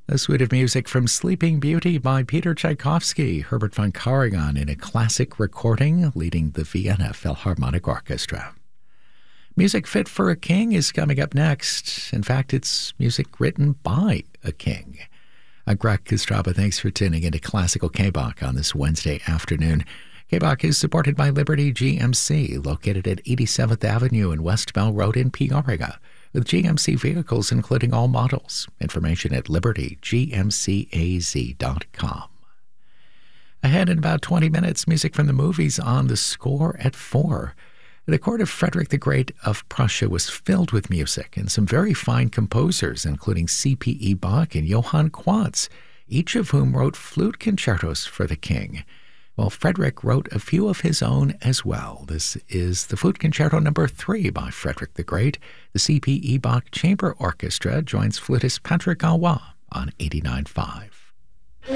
A suite of music from Sleeping Beauty by Peter Tchaikovsky, Herbert von Karajan in a classic recording leading the Vienna Philharmonic Orchestra. Music fit for a king is coming up next. In fact, it's music written by a king. I'm Greg Kostraba. Thanks for tuning into Classical K-Bach on this Wednesday afternoon. K-Bach is supported by Liberty GMC, located at 87th Avenue and West Bell Road in Peoria, with GMC vehicles including all models. Information at libertygmcaz.com. Ahead in about 20 minutes, music from the movies on The Score at 4. The court of Frederick the Great of Prussia was filled with music, and some very fine composers, including C.P.E. Bach and Johann Quantz, each of whom wrote flute concertos for the king. Well, Frederick wrote a few of his own as well. This is the Flute Concerto No. 3 by Frederick the Great. The C.P.E. Bach Chamber Orchestra joins flutist Patrick Galois on 89.5.